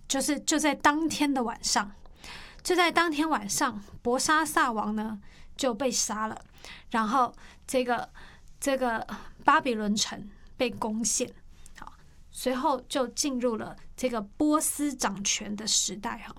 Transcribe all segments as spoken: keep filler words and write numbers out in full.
就是就在当天的晚上，就在当天晚上，伯沙撒王呢就被杀了，然后这个这个巴比伦城被攻陷，好，随后就进入了这个波斯掌权的时代哈。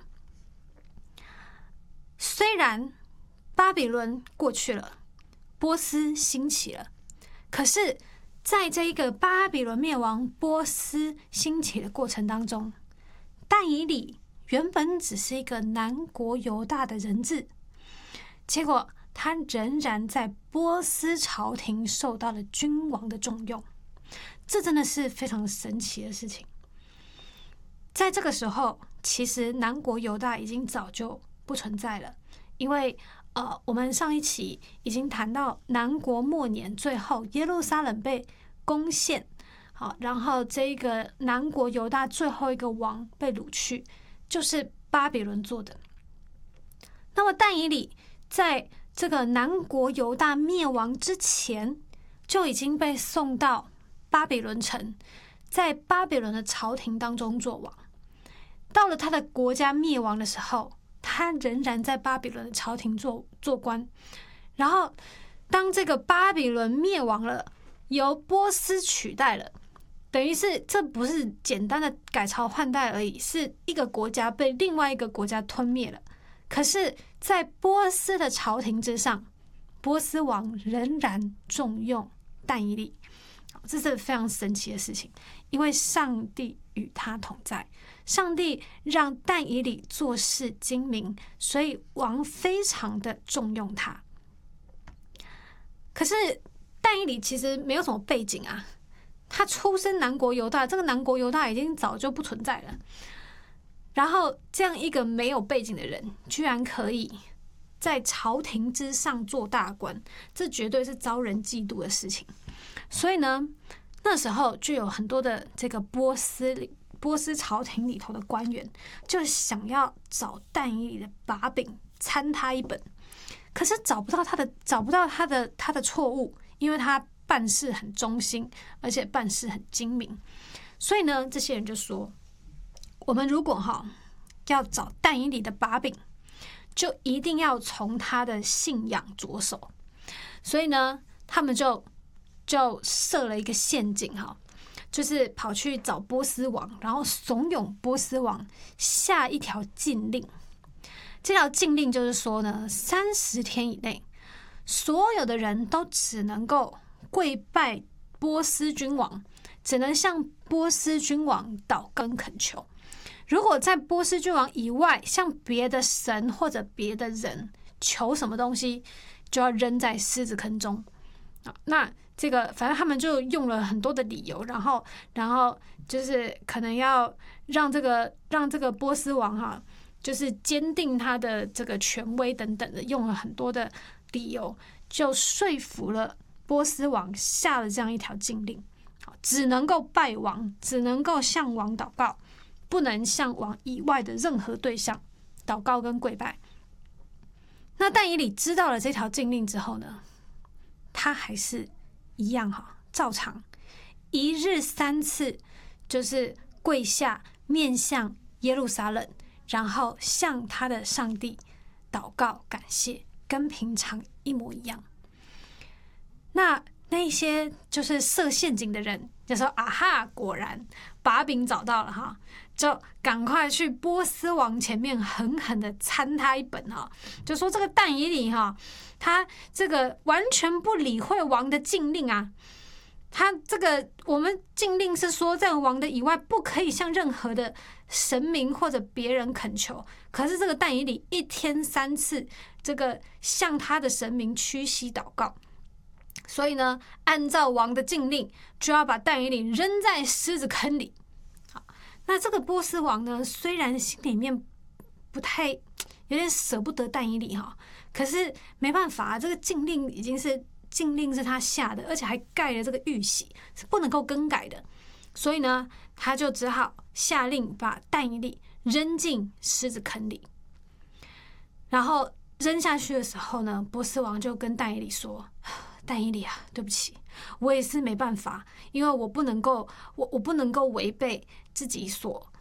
虽然巴比伦过去了，波斯兴起了，可是在这一个巴比伦灭亡、波斯兴起的过程当中，但以理原本只是一个南国犹大的人质，结果他仍然在波斯朝廷受到了君王的重用，这真的是非常神奇的事情。在这个时候，其实南国犹大已经早就不存在了，因为呃，我们上一期已经谈到南国末年，最后耶路撒冷被攻陷，好，然后这个南国犹大最后一个王被掳去，就是巴比伦做的。那么但以理在这个南国犹大灭亡之前，就已经被送到巴比伦城，在巴比伦的朝廷当中做王。到了他的国家灭亡的时候，他仍然在巴比伦的朝廷做做官。然后当这个巴比伦灭亡了，由波斯取代了，等于是这不是简单的改朝换代而已，是一个国家被另外一个国家吞灭了。可是在波斯的朝廷之上，波斯王仍然重用但以理，这是非常神奇的事情，因为上帝与他同在，上帝让但以理做事精明，所以王非常的重用他。可是但以理其实没有什么背景啊，他出身南国犹大，这个南国犹大已经早就不存在了。然后这样一个没有背景的人，居然可以在朝廷之上做大官，这绝对是招人嫉妒的事情。所以呢，那时候就有很多的这个波斯波斯朝廷里头的官员，就想要找但以理的把柄，参他一本。可是找不到他的，找不到他的他的错误，因为他办事很忠心，而且办事很精明。所以呢，这些人就说，我们如果哈要找但以理的把柄，就一定要从他的信仰着手。所以呢，他们就就设了一个陷阱哈，就是跑去找波斯王，然后怂恿波斯王下一条禁令。这条禁令就是说呢，三十天以内，所有的人都只能够跪拜波斯君王，只能向波斯君王祷告恳求。如果在波斯君王以外向别的神或者别的人求什么东西，就要扔在狮子坑中。那这个反正他们就用了很多的理由，然后然后就是可能要让这个让这个波斯王哈，就是坚定他的这个权威等等的，用了很多的理由，就说服了波斯王下了这样一条禁令，只能够拜王，只能够向王祷告，不能向王以外的任何对象祷告跟跪拜。那但以理知道了这条禁令之后呢，他还是一样哈，照常一日三次，就是跪下面向耶路撒冷，然后向他的上帝祷告感谢，跟平常一模一样。那那些就是设陷阱的人就说啊哈，果然把柄找到了哈，就赶快去波斯王前面狠狠的参他一本哈，就说这个但以理哈，他这个完全不理会王的禁令啊，他这个我们禁令是说在王的以外不可以向任何的神明或者别人恳求，可是这个但以理一天三次这个向他的神明屈膝祷告，所以呢，按照王的禁令，就要把但以理扔在狮子坑里。好，那这个波斯王呢，虽然心里面不太有点舍不得但以理哈，可是没办法，这个禁令已经是禁令是他下的，而且还盖了这个玉玺，是不能够更改的。所以呢，他就只好下令把但以理扔进狮子坑里。然后扔下去的时候呢，波斯王就跟但以理说，但以理啊，对不起，我也是没办法，因为我不能够，我我不能够违背自己所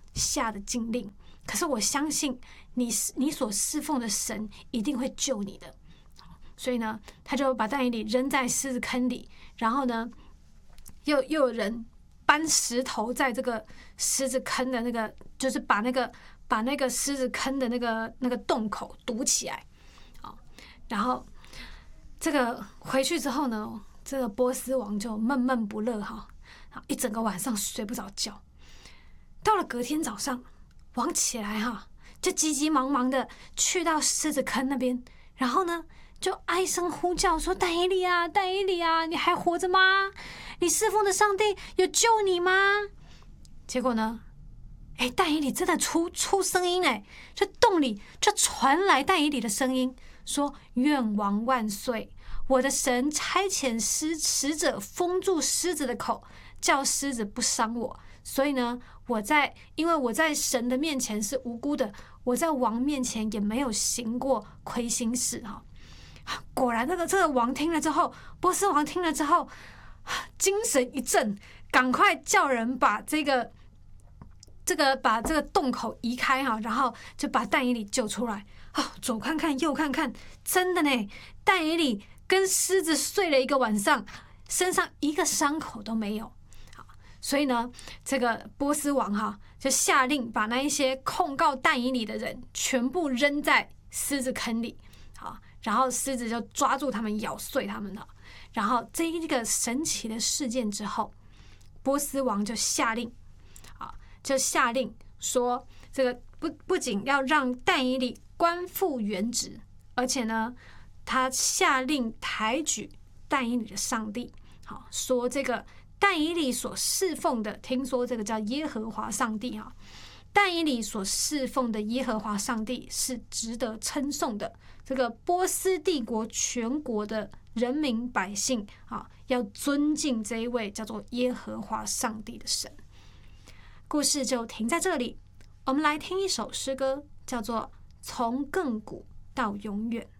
下的禁令，可是我相信你你所侍奉的神一定会救你的。所以呢，他就把但以理扔在狮子坑里，然后呢，又又有人搬石头在这个狮子坑的那个，就是把那个把那个狮子坑的那个那个洞口堵起来。好，然后这个回去之后呢，这个波斯王就闷闷不乐哈，一整个晚上睡不着觉。到了隔天早上，王起来哈，就急急忙忙的去到狮子坑那边，然后呢，就哀声呼叫说：“但以理啊，但以理啊，你还活着吗？你侍奉的上帝有救你吗？”结果呢，哎，但以理真的出出声音哎，这洞里就传来但以理的声音，说：“愿王万岁！我的神差遣使使者封住狮子的口，叫狮子不伤我。所以呢，我在因为我在神的面前是无辜的，我在王面前也没有行过亏心事哈。”果然，这个这个王听了之后，波斯王听了之后，精神一振，赶快叫人把这个这个把这个洞口移开哈，然后就把但以理救出来。哦，左看看右看看，真的呢，但以理跟狮子睡了一个晚上，身上一个伤口都没有。所以呢，这个波斯王哈就下令把那一些控告但以理的人全部扔在狮子坑里，好，然后狮子就抓住他们，咬碎他们了。然后这一个神奇的事件之后，波斯王就下令，啊，就下令说，这个不不仅要让但以理官复原职，而且呢，他下令抬举但以理的上帝，好，说这个但以理所侍奉的，听说这个叫耶和华上帝哈，但以理所侍奉的耶和华上帝是值得称颂的。这个波斯帝国全国的人民百姓啊，要尊敬这一位叫做耶和华上帝的神。故事就停在这里，我们来听一首诗歌，叫做《从亘古到永远》。